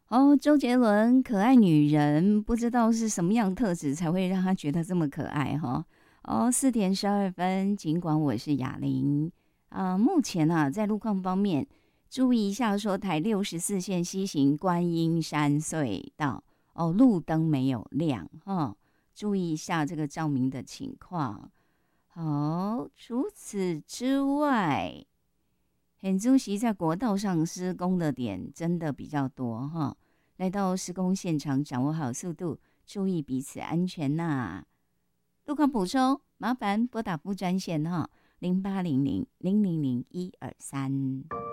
哦，周杰伦可爱女人，不知道是什么样的特质才会让他觉得这么可爱哈。哦，4点12分，尽管我是哑铃目前在路况方面，注意一下说台64线西行观音山隧道哦，路灯没有亮哈，注意一下这个照明的情况。好，除此之外，很珠席在国道上施工的点真的比较多哈，来到施工现场，掌握好速度，注意彼此安全呐。路况补充，麻烦拨打副专线哈，0800000123。